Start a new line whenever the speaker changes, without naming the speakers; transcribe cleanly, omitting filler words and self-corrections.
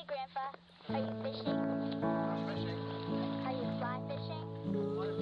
Grandpa, are you fishing?
I'm fishing.
Are you fly fishing?
Fly